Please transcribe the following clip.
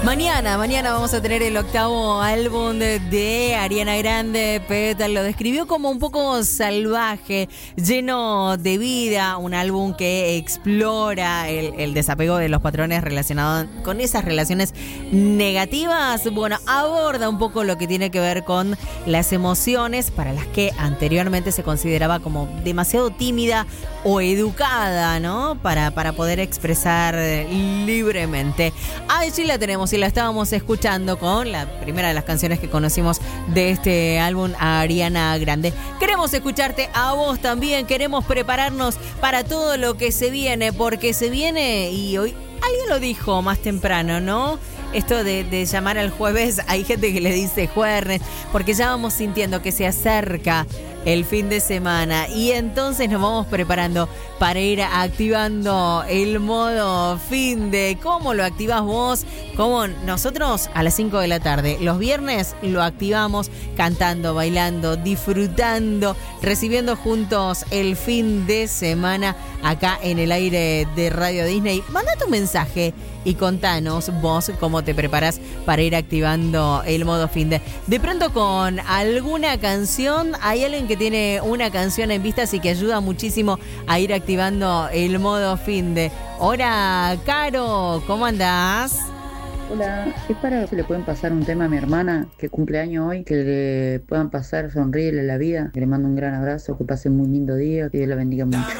Mañana vamos a tener el 8º álbum de Ariana Grande. Petal lo describió como un poco salvaje, lleno de vida, un álbum que explora el desapego de los patrones relacionados con esas relaciones negativas. Bueno, aborda un poco lo que tiene que ver con las emociones para las que anteriormente se consideraba como demasiado tímida o educada, ¿no? Para poder expresar libremente. Allí la tenemos y la estábamos escuchando con la primera de las canciones que conocimos de este álbum, Ariana Grande. Queremos escucharte a vos también, queremos prepararnos para todo lo que se viene, porque se viene, y hoy alguien lo dijo más temprano, ¿no? Esto de llamar al jueves, hay gente que le dice jueves, porque ya vamos sintiendo que se acerca el fin de semana y entonces nos vamos preparando para ir activando el modo fin de. ¿Cómo lo activás vos? Como nosotros a las 5 de la tarde, los viernes lo activamos cantando, bailando, disfrutando, recibiendo juntos el fin de semana acá en el aire de Radio Disney. Manda tu mensaje y contanos vos cómo te preparás para ir activando el modo fin de pronto con alguna canción. Hay alguien que tiene una canción en vistas y que ayuda muchísimo a ir activando el modo fin de. Hola, Caro, ¿cómo andás? Hola, es para que le pueden pasar un tema a mi hermana que cumple año hoy, que le puedan pasar, sonríele la vida, que le mando un gran abrazo, que pase un muy lindo día, que Dios la bendiga mucho.